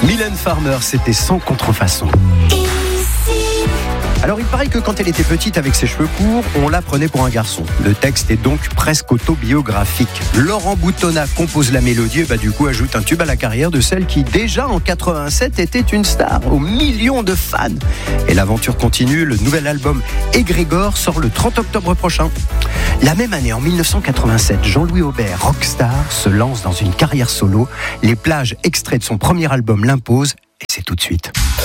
Mylène Farmer, c'était sans contrefaçon. Alors il paraît que quand elle était petite avec ses cheveux courts, on la prenait pour un garçon. Le texte est donc presque autobiographique. Laurent Boutonnat compose la mélodie et du coup ajoute un tube à la carrière de celle qui déjà en 87 était une star, aux millions de fans. Et l'aventure continue, le nouvel album Égrégore sort le 30 octobre prochain. La même année, en 1987, Jean-Louis Aubert, rockstar, se lance dans une carrière solo. Les plages extraits de son premier album l'imposent et c'est tout de suite.